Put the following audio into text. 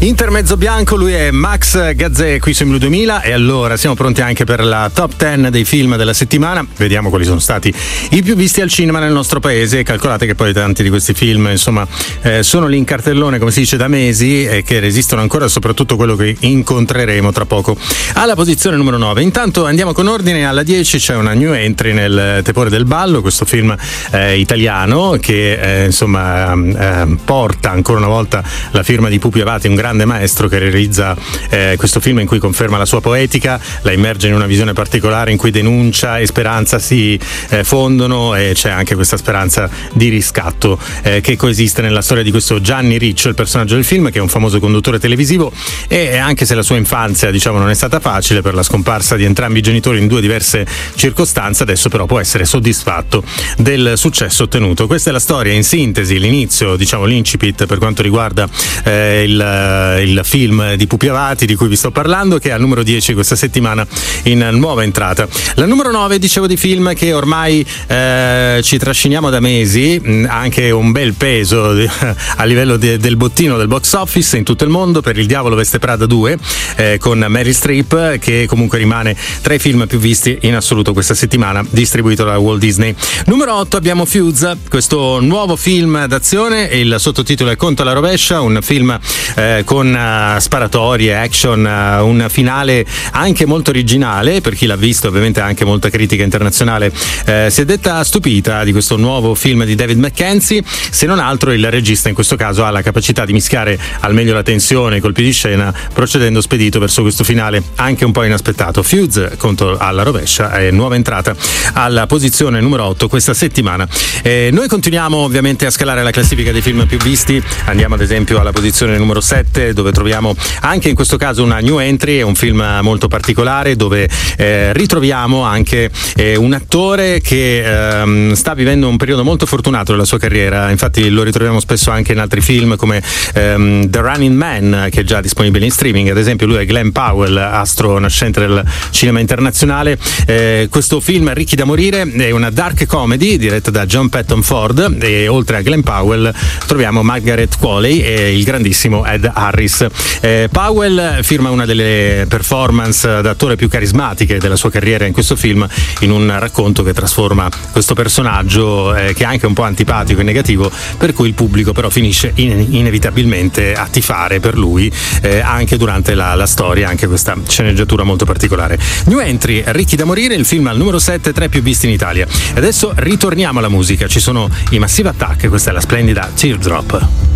Intermezzo bianco, lui è Max Gazzè qui su Blu 2000 e allora siamo pronti anche per la top 10 dei film della settimana. Vediamo quali sono stati i più visti al cinema nel nostro paese. Calcolate che poi tanti di questi film insomma sono lì in cartellone, come si dice, da mesi e che resistono ancora, soprattutto quello che incontreremo tra poco alla posizione numero 9. Intanto andiamo con ordine. Alla 10 c'è una new entry nel tepore del ballo, questo film italiano che porta ancora una volta la firma di Pupi Avati, un grande maestro che realizza questo film in cui conferma la sua poetica, la immerge in una visione particolare in cui denuncia e speranza si fondono, e c'è anche questa speranza di riscatto che coesiste nella storia di questo Gianni Riccio, il personaggio del film, che è un famoso conduttore televisivo, e anche se la sua infanzia non è stata facile per la scomparsa di entrambi i genitori in due diverse circostanze, adesso però può essere soddisfatto del successo ottenuto. Questa è la storia in sintesi, l'inizio, l'incipit per quanto riguarda il film di Pupi Avati di cui vi sto parlando, che è al numero 10 questa settimana in nuova entrata. La numero 9, dicevo, di film che ormai ci trasciniamo da mesi, anche un bel peso a livello del bottino del box office in tutto il mondo, per Il diavolo veste Prada 2 con Meryl Streep, che comunque rimane tra i film più visti in assoluto questa settimana, distribuito da Walt Disney. Numero 8 abbiamo Fuse, questo nuovo film d'azione, il sottotitolo è Conto alla rovescia, un film con sparatorie, action, un finale anche molto originale per chi l'ha visto, ovviamente anche molta critica internazionale si è detta stupita di questo nuovo film di David Mackenzie. Se non altro il regista in questo caso ha la capacità di mischiare al meglio la tensione, i colpi di scena, procedendo spedito verso questo finale anche un po' inaspettato. Fuse, Conto alla rovescia, è nuova entrata alla posizione numero 8 questa settimana. Noi continuiamo ovviamente a scalare la classifica dei film più visti, andiamo ad esempio alla posizione numero 7, dove troviamo anche in questo caso una new entry, è un film molto particolare dove ritroviamo anche un attore che sta vivendo un periodo molto fortunato della sua carriera, infatti lo ritroviamo spesso anche in altri film come The Running Man, che è già disponibile in streaming. Ad esempio lui è Glenn Powell, astro nascente del cinema internazionale. Questo film Ricchi da morire è una dark comedy diretta da John Patton Ford, e oltre a Glenn Powell troviamo Margaret Qualley e il grandissimo Ed Harris. Powell firma una delle performance d'attore più carismatiche della sua carriera in questo film, in un racconto che trasforma questo personaggio che è anche un po' antipatico e negativo, per cui il pubblico però finisce inevitabilmente a tifare per lui anche durante la storia, anche questa sceneggiatura molto particolare. New entry, Ricchi da morire, il film al numero 7 tra i più visti in Italia. Adesso ritorniamo alla musica, ci sono i Massive Attack, questa è la splendida Teardrop.